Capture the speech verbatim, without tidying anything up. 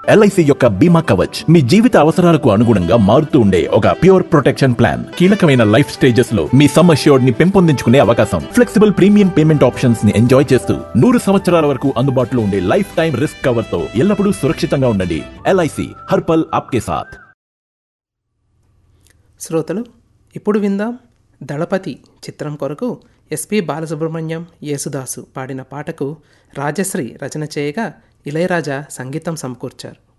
LIC యొక్క బీమా కవచ్ మీ జీవిత అవసరాలకు అనుగుణంగా మారుతూ ఉండే ఒక ప్యూర్ ప్రొటెక్షన్ ప్లాన్. కీలకమైన లైఫ్ స్టేజెస్ లో మీ సమ్ అష్యూర్డ్ ని పెంపొందించుకునే అవకాశం, ఫ్లెక్సిబుల్ ప్రీమియం పేమెంట్ ఆప్షన్స్ ని ఎంజాయ్ చేస్తూ నూరు సంవత్సరాల వరకు అందుబాటులో ఉండే లైఫ్ టైం రిస్క్ కవర్ తో ఎల్లప్పుడూ సురక్షితంగా ఉండండి. ఎల్ఐసి హర్ పల్ ఆప్కే సాథ్. శ్రోతలు, ఇప్పుడు విందాం దళపతి చిత్రం కొరకు ఎస్పి బాలసుబ్రహ్మణ్యం, యేసుదాసు పాడిన పాటకు రాజశ్రీ రచన చేయగా ఇళయరాజా సంగీతం సమకూర్చారు.